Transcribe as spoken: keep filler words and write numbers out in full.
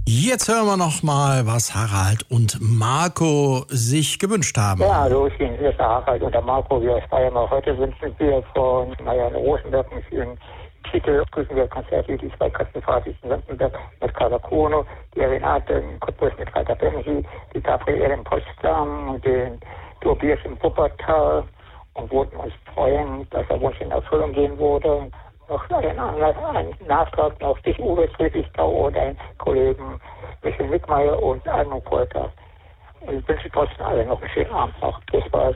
Jetzt hören wir noch mal, was Harald und Marco sich gewünscht haben. Ja, hallo, ich bin hier ist der Harald und der Marco. Wir feiern mal heute wünschen wir von Marianne Rosenberg einen schönen Titel. Grüßen wir Konzerte, die zwei Kassenfahrten in Württemberg mit Kawakone, die Renate in Cottbus mit Reiter Benji, die Gabriele im Potsdam, den Tobias im Wuppertal und würden uns freuen, dass der Wunsch in Erfüllung gehen würde. Noch ein, ein Nachtrag noch dich, Uwe Friedrichstau und einen Kollegen Michael Wickmeier und Arno Polter. Ich wünsche trotzdem alle noch einen schönen Abend noch. Bis bald.